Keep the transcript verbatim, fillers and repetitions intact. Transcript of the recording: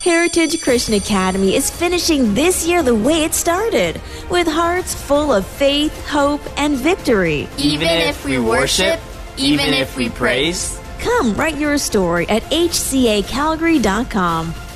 Heritage Christian Academy is finishing this year the way it started, with hearts full of faith, hope, and victory. Even if we worship, even if we praise. Come write your story at h c a calgary dot com.